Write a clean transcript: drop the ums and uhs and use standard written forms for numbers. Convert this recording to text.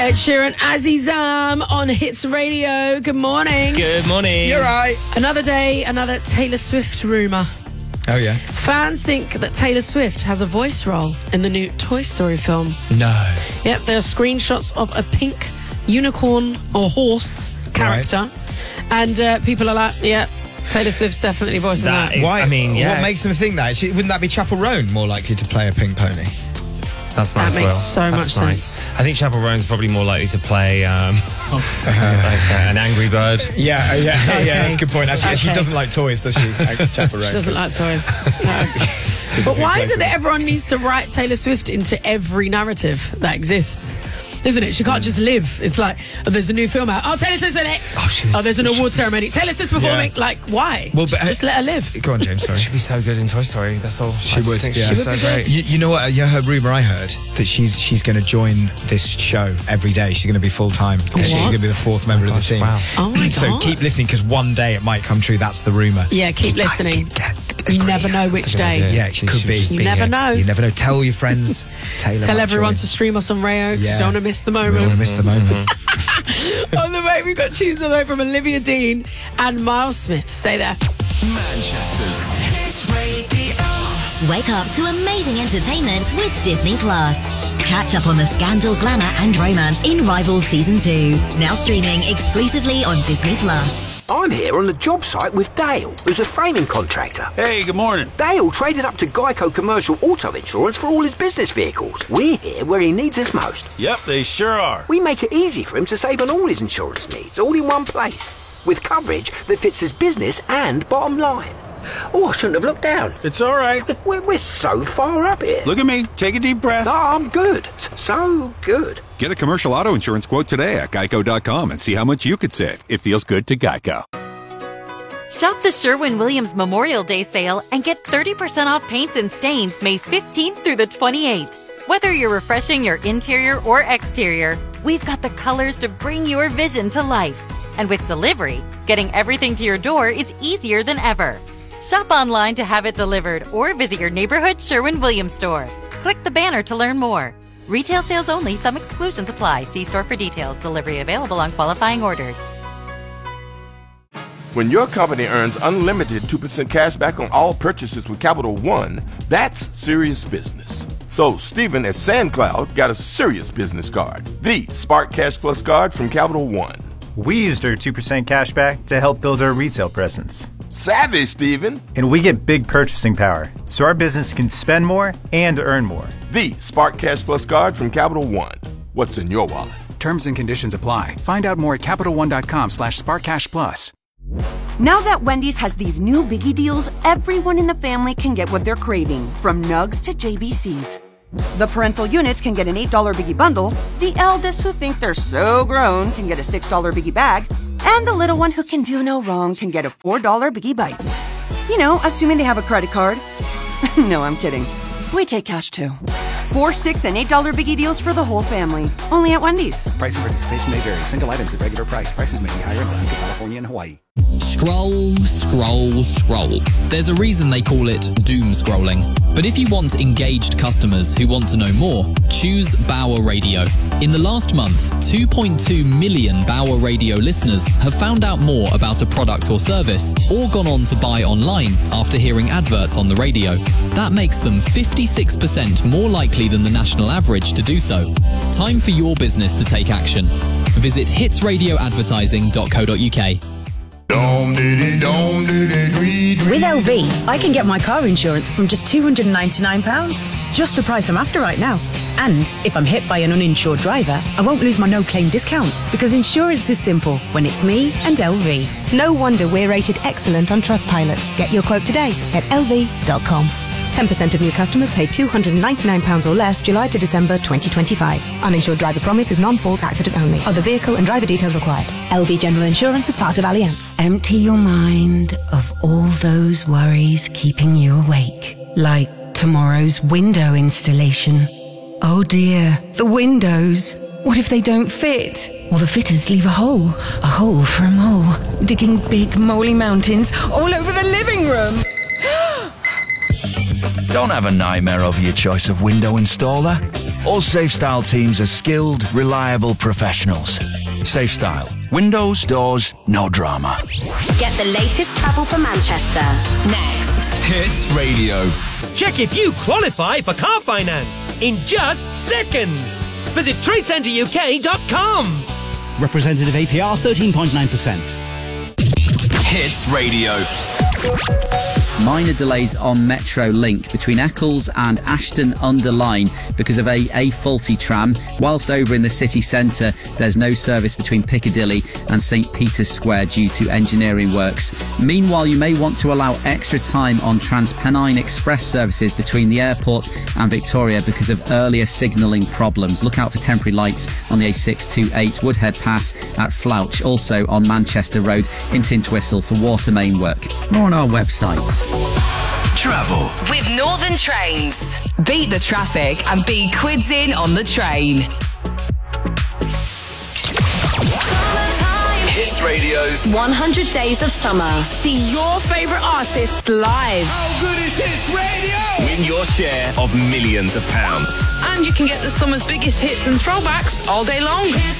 Ed Sheeran, Azizam on Hits Radio. Good morning. Good morning. You're right. Another day, another Taylor Swift rumour. Oh, yeah. Fans think that Taylor Swift has a voice role in the new Toy Story film. No. Yep, there are screenshots of a pink unicorn or horse character. Right. And people are like, yeah, Taylor Swift's definitely voicing that. Why? I mean, yeah. What makes them think that? Wouldn't that be Chapel Roan more likely to play a pink pony? That's nice. That makes so much sense. I think Chapel Roan's probably more likely to play like an Angry Bird. Yeah, that's a good point. Actually, she doesn't like toys, does she? Chapel Roan. She doesn't like toys. But why is it that everyone needs to write Taylor Swift into every narrative that exists? Isn't it? She can't just live. It's like, oh, there's a new film out. Oh, Taylor Swift's in it. Oh, there's an award ceremony. Taylor Swift's performing. Yeah. Like, why? Well, but, just let her live. Go on, James, sorry. She'd be so good in Toy Story. That's all. She would. Think she's so great. You know what? You heard rumour I heard that she's going to join this show every day. She's going to be full-time. She's going to be the fourth member of the team. Wow. Oh, my God. So keep listening, because one day it might come true. That's the rumour. Yeah, keep listening. You never know which day. Yeah, it could be. You never know. You never know. Tell your friends. Tell everyone to stream us on Rayo. You don't want to miss the moment. We don't want to miss the moment. On the way, we've got tunes on the way from Olivia Dean and Miles Smith. Stay there. Manchester's Hits Radio. Wake up to amazing entertainment with Disney Plus. Catch up on the scandal, glamour and romance in Rivals Season 2. Now streaming exclusively on Disney Plus. I'm here on the job site with Dale, who's a framing contractor. Hey, good morning. Dale traded up to Geico Commercial Auto Insurance for all his business vehicles. We're here where he needs us most. Yep, they sure are. We make it easy for him to save on all his insurance needs, all in one place, with coverage that fits his business and bottom line. Oh, I shouldn't have looked down. It's all right. We're so far up here. Look at me. Take a deep breath. No, I'm good. So good. Get a commercial auto insurance quote today at geico.com and see how much you could save. It feels good to Geico. Shop the Sherwin-Williams Memorial Day sale and get 30% off paints and stains May 15th through the 28th. Whether you're refreshing your interior or exterior, we've got the colors to bring your vision to life. And with delivery, getting everything to your door is easier than ever. Shop online to have it delivered or visit your neighborhood Sherwin-Williams store. Click the banner to learn more. Retail sales only. Some exclusions apply. See store for details. Delivery available on qualifying orders. When your company earns unlimited 2% cash back on all purchases with Capital One, that's serious business. So Stephen at SandCloud got a serious business card, the Spark Cash Plus card from Capital One. We used our 2% cash back to help build our retail presence. Savvy, Stephen. And we get big purchasing power, so our business can spend more and earn more. The Spark Cash Plus card from Capital One. What's in your wallet? Terms and conditions apply. Find out more at CapitalOne.com/SparkCashPlus. Now that Wendy's has these new biggie deals, everyone in the family can get what they're craving, from Nugs to JBCs. The parental units can get an $8 biggie bundle, the eldest who think they're so grown can get a $6 biggie bag, and the little one who can do no wrong can get a $4 biggie bites. You know, assuming they have a credit card. No, I'm kidding. We take cash too. 4, 6, and $8 biggie deals for the whole family. Only at Wendy's. Price and participation may vary. Single items at regular price. Prices may be higher in Alaska, California, and Hawaii. Scroll, scroll, scroll. There's a reason they call it doom scrolling. But if you want engaged customers who want to know more, choose Bauer Radio. In the last month, 2.2 million Bauer Radio listeners have found out more about a product or service, or gone on to buy online after hearing adverts on the radio. That makes them 56% more likely than the national average to do so. Time for your business to take action. Visit hitsradioadvertising.co.uk. With LV, I can get my car insurance from just £299. Just the price I'm after right now. And if I'm hit by an uninsured driver, I won't lose my no-claim discount, because insurance is simple when it's me and LV. No wonder we're rated excellent on Trustpilot. Get your quote today at lv.com. 10% of new customers pay £299 or less July to December 2025. Uninsured driver promise is non-fault accident only. Other vehicle and driver details required. LV General Insurance is part of Allianz. Empty your mind of all those worries keeping you awake. Like tomorrow's window installation. Oh dear, the windows. What if they don't fit? Or the fitters leave a hole for a mole, digging big moly mountains all over the living room. Don't have a nightmare over your choice of window installer. All SafeStyle teams are skilled, reliable professionals. SafeStyle. Windows, doors, no drama. Get the latest travel for Manchester. Next. Hits Radio. Check if you qualify for car finance in just seconds. Visit TradeCenterUK.com. Representative APR 13.9%. Hits Radio. Minor delays on Metro Link between Eccles and Ashton-under-Lyne because of a faulty tram. Whilst over in the city centre, there's no service between Piccadilly and St Peter's Square due to engineering works. Meanwhile, you may want to allow extra time on Transpennine Express services between the airport and Victoria because of earlier signalling problems. Look out for temporary lights on the A628 Woodhead Pass at Flouch, also on Manchester Road in Tintwistle for water main work. More on our website. Travel with Northern Trains. Beat the traffic and be quids in on the train. Hits Radio's 100 Days of Summer. See your favourite artists live. How good is Hits Radio? Win your share of millions of pounds. And you can get the summer's biggest hits and throwbacks all day long.